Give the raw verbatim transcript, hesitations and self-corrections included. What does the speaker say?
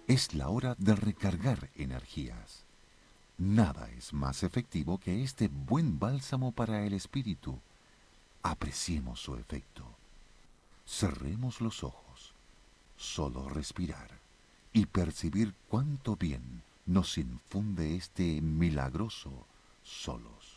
Es la hora de recargar energías. Nada es más efectivo que este buen bálsamo para el espíritu. Apreciemos su efecto. Cerremos los ojos, solo respirar y percibir cuánto bien nos infunde este milagroso solos.